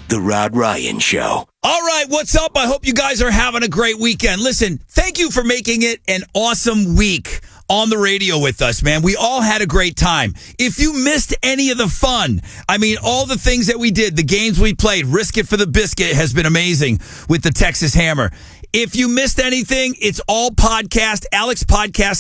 The Rod Ryan Show. All right, what's up? I hope you guys are having a great weekend. Listen, thank you for making it an awesome week on the radio with us, man. We all had a great time. If you missed any of the fun, I mean, all the things that we did, the games we played, Risk It for the Biscuit has been amazing with the Texas Hammer. If you missed anything, it's all podcast, Alex Podcast